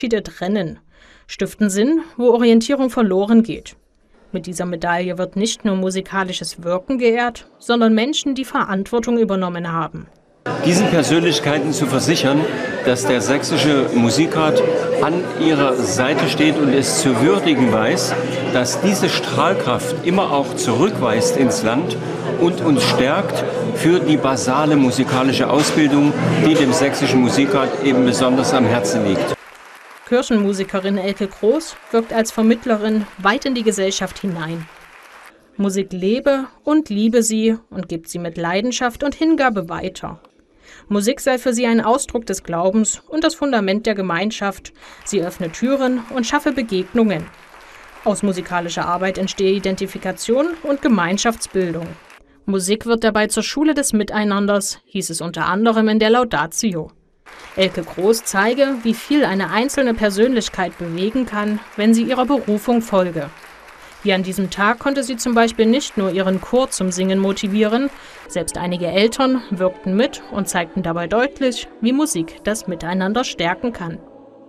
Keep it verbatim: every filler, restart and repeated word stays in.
Unterschiede trennen, stiften Sinn, wo Orientierung verloren geht. Mit dieser Medaille wird nicht nur musikalisches Wirken geehrt, sondern Menschen, die Verantwortung übernommen haben. Diesen Persönlichkeiten zu versichern, dass der Sächsische Musikrat an ihrer Seite steht und es zu würdigen weiß, dass diese Strahlkraft immer auch zurückweist ins Land und uns stärkt für die basale musikalische Ausbildung, die dem Sächsischen Musikrat eben besonders am Herzen liegt. Kirchenmusikerin Elke Groß wirkt als Vermittlerin weit in die Gesellschaft hinein. Musik lebe und liebe sie und gibt sie mit Leidenschaft und Hingabe weiter. Musik sei für sie ein Ausdruck des Glaubens und das Fundament der Gemeinschaft. Sie öffne Türen und schaffe Begegnungen. Aus musikalischer Arbeit entstehe Identifikation und Gemeinschaftsbildung. Musik wird dabei zur Schule des Miteinanders, hieß es unter anderem in der Laudatio. Elke Groß zeige, wie viel eine einzelne Persönlichkeit bewegen kann, wenn sie ihrer Berufung folge. Wie an diesem Tag konnte sie zum Beispiel nicht nur ihren Chor zum Singen motivieren, selbst einige Eltern wirkten mit und zeigten dabei deutlich, wie Musik das Miteinander stärken kann.